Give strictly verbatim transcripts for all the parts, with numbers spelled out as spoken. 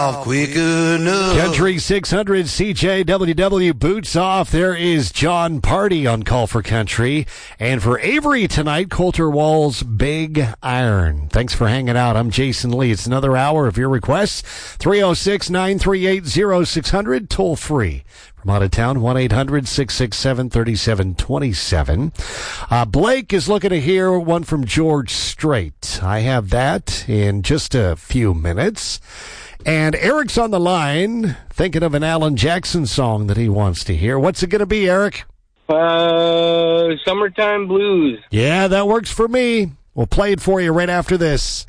off quick enough. Country six hundred C J W W boots off. There is John Party on Call for Country. And for Avery tonight, Coulter Wall's Big Iron. Thanks for hanging out. I'm Jason Lee. It's another hour of your requests. three oh six, nine three eight, oh six hundred, toll free. From out of town, one eight hundred, six six seven, three seven two seven. Uh, Blake is looking to hear one from George Strait. I have that in just a few minutes. And Eric's on the line, thinking of an Alan Jackson song that he wants to hear. What's it going to be, Eric? Uh, Summertime Blues. Yeah, that works for me. We'll play it for you right after this.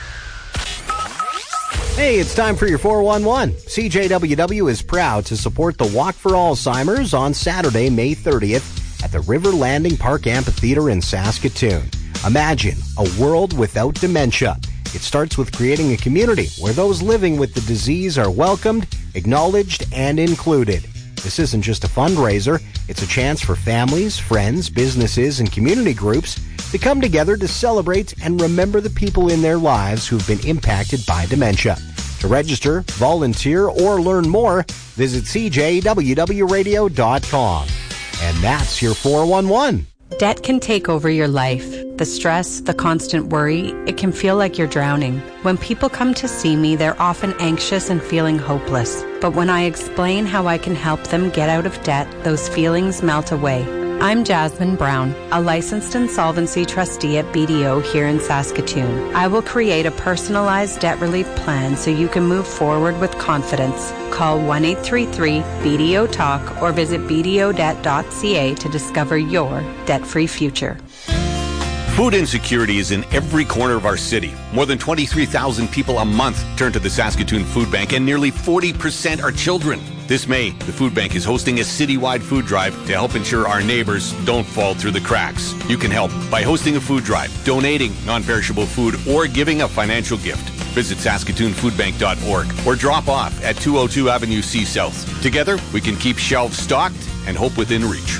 Hey, it's time for your four one one. C J W W is proud to support the Walk for Alzheimer's on Saturday, May thirtieth at the River Landing Park Amphitheater in Saskatoon. Imagine a world without dementia. It starts with creating a community where those living with the disease are welcomed, acknowledged, and included. This isn't just a fundraiser. It's a chance for families, friends, businesses, and community groups to come together to celebrate and remember the people in their lives who've been impacted by dementia. To register, volunteer, or learn more, visit c j w w radio dot com. And that's your four one one. Debt can take over your life. The stress, the constant worry, it can feel like you're drowning. When people come to see me, they're often anxious and feeling hopeless. But when I explain how I can help them get out of debt, those feelings melt away. I'm Jasmine Brown, a licensed insolvency trustee at B D O here in Saskatoon. I will create a personalized debt relief plan so you can move forward with confidence. Call one eight three three B D O talk or visit b d o debt dot c a to discover your debt-free future. Food insecurity is in every corner of our city. More than twenty-three thousand people a month turn to the Saskatoon Food Bank, and nearly forty percent are children. This May, the Food Bank is hosting a citywide food drive to help ensure our neighbors don't fall through the cracks. You can help by hosting a food drive, donating non-perishable food, or giving a financial gift. Visit saskatoon food bank dot org or drop off at two oh two Avenue C South. Together, we can keep shelves stocked and hope within reach.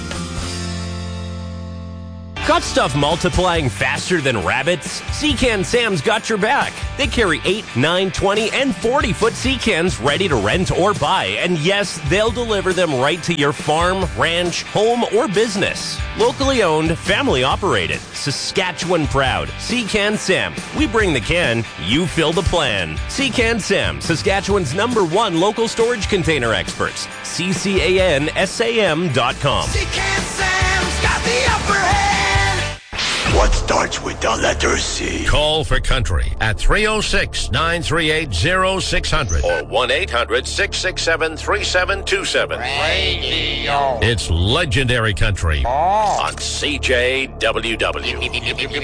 Got stuff multiplying faster than rabbits? Sea-Can Sam's got your back. They carry eight, nine, twenty, and forty-foot sea cans ready to rent or buy. And yes, they'll deliver them right to your farm, ranch, home, or business. Locally owned, family operated, Saskatchewan proud. Sea-Can Sam. We bring the can, you fill the plan. Sea-Can Sam, Saskatchewan's number one local storage container experts. C C A N S A M dot com. Sea-Can Sam's got the upper hand. What starts with the letter C? Call for Country at three oh six, nine three eight, oh six hundred or one eight hundred, six six seven, three seven two seven. Radio. It's legendary country on C J W W.